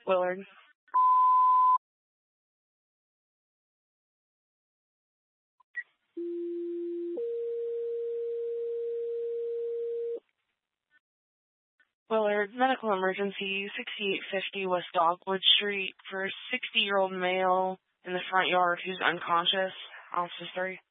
Willard. Willard, medical emergency, 6850 West Dogwood Street for a 60-year-old male in the front yard who's unconscious. Officer 3.